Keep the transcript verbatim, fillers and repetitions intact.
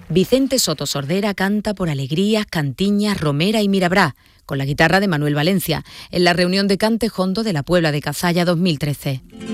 Vicente Soto Sordera canta por Alegrías, Cantiñas, Romera y Mirabrá, con la guitarra de Manuel Valencia, en la reunión de Cante Jondo de la Puebla de Cazalla dos mil trece.